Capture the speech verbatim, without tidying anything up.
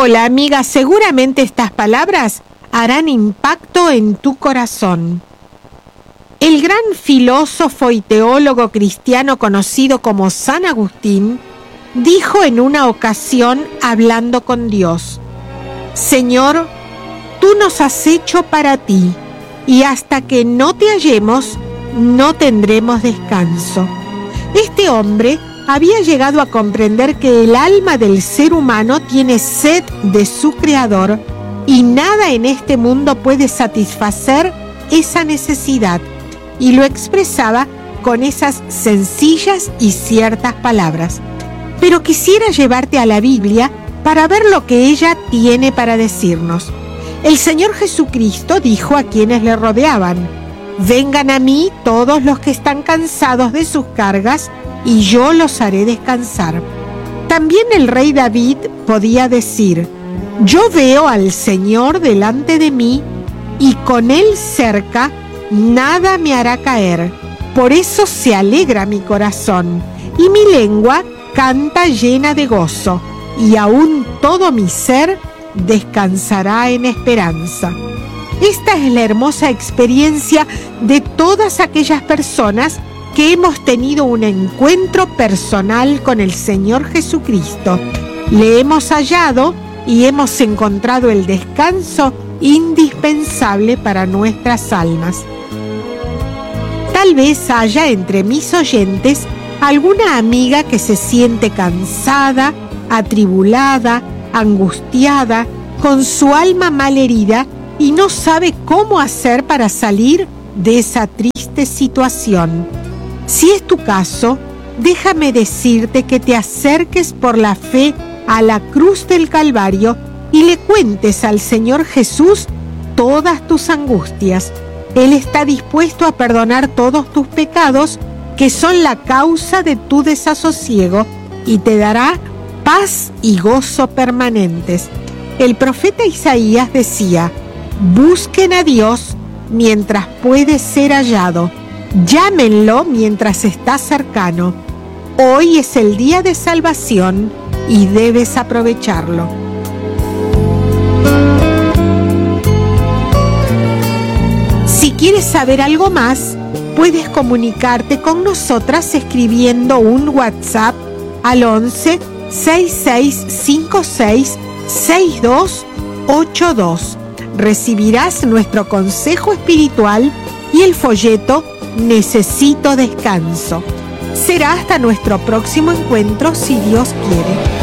Hola, amiga, seguramente estas palabras harán impacto en tu corazón. El gran filósofo y teólogo cristiano conocido como San Agustín dijo en una ocasión hablando con Dios: Señor, tú nos has hecho para ti, y hasta que no te hallemos, no tendremos descanso. Este hombre había llegado a comprender que el alma del ser humano tiene sed de su Creador y nada en este mundo puede satisfacer esa necesidad, y lo expresaba con esas sencillas y ciertas palabras. Pero quisiera llevarte a la Biblia para ver lo que ella tiene para decirnos. El Señor Jesucristo dijo a quienes le rodeaban: vengan a mí todos los que están cansados de sus cargas, y yo los haré descansar. También el rey David podía decir: yo veo al Señor delante de mí, y con Él cerca nada me hará caer. Por eso se alegra mi corazón, y mi lengua canta llena de gozo, y aún todo mi ser descansará en esperanza. Esta es la hermosa experiencia de todas aquellas personas que hemos tenido un encuentro personal con el Señor Jesucristo. Le hemos hallado y hemos encontrado el descanso indispensable para nuestras almas. Tal vez haya entre mis oyentes alguna amiga que se siente cansada, atribulada, angustiada, con su alma malherida y no sabe cómo hacer para salir de esa triste situación. Si es tu caso, déjame decirte que te acerques por la fe a la cruz del Calvario y le cuentes al Señor Jesús todas tus angustias. Él está dispuesto a perdonar todos tus pecados, que son la causa de tu desasosiego, y te dará paz y gozo permanentes. El profeta Isaías decía: busquen a Dios mientras puede ser hallado. Llámenlo mientras está cercano. Hoy es el día de salvación y debes aprovecharlo. Si quieres saber algo más, puedes comunicarte con nosotras escribiendo un WhatsApp al once, sesenta y seis cincuenta y seis, sesenta y dos ochenta y dos. Recibirás nuestro consejo espiritual y el folleto Necesito descanso. Será hasta nuestro próximo encuentro, si Dios quiere.